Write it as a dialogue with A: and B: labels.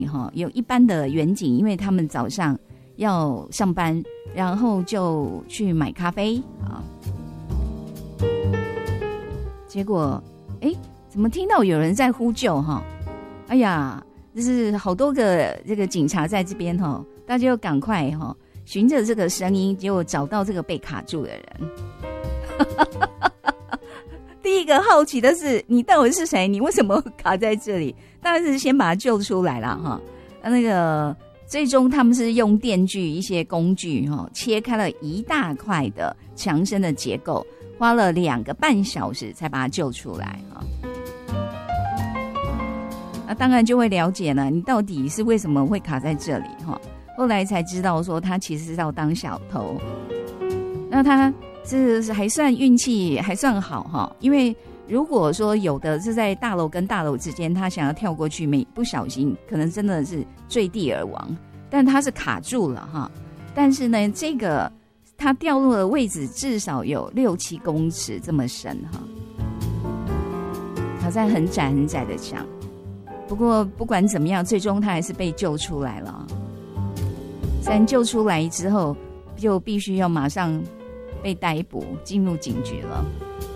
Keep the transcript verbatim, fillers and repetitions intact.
A: 有一般的员警，因为他们早上要上班，然后就去买咖啡啊。结果，哎，怎么听到有人在呼救哈？哎呀，就是好多个这个警察在这边哈，大家就赶快哈，循着这个声音，结果找到这个被卡住的人。第一个好奇的是，你到底是谁？你为什么卡在这里？当然是先把他救出来了哈。那个最终他们是用电锯一些工具哈，切开了一大块的墙身的结构，花了两个半小时才把他救出来哈。那当然就会了解了，你到底是为什么会卡在这里哈？后来才知道说他其实是要当小偷，那他是还算运气还算好哈，因为如果说有的是在大楼跟大楼之间，他想要跳过去，没不小心可能真的是坠地而亡，但他是卡住了哈。但是呢，这个他掉落的位置至少有六七公尺这么深哈，好在很窄很窄的墙。不过不管怎么样，最终他还是被救出来了。虽然救出来之后，就必须要马上被逮捕，进入警局了。